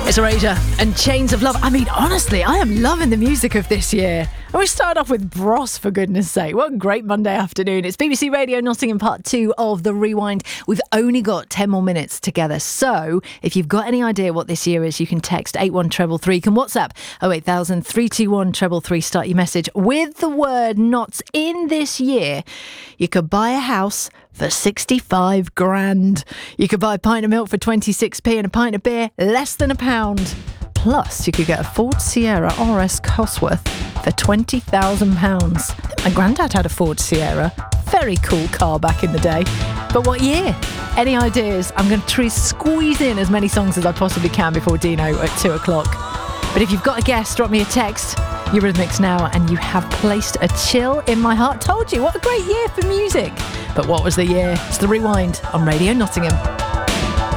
It's Erasure and Chains of Love. I mean, honestly, I am loving the music of this year. And we started off with Bros, for goodness sake. What a great Monday afternoon. It's BBC Radio Nottingham, part 2 of The Rewind. We've only got 10 more minutes together. So if you've got any idea what this year is, you can text 81333. You can WhatsApp 08000 321 333. Start your message with the word "not" in this year. You could buy a house for 65 grand. You could buy a pint of milk for 26p and a pint of beer less than £1. Plus, you could get a Ford Sierra RS Cosworth for £20,000. My granddad had a Ford Sierra. Very cool car back in the day. But what year? Any ideas? I'm going to squeeze in as many songs as I possibly can before Dino at 2 o'clock. But if you've got a guess, drop me a text. Eurythmics now, and you have placed a chill in my heart. Told you, what a great year for music. But what was the year? It's The Rewind on Radio Nottingham.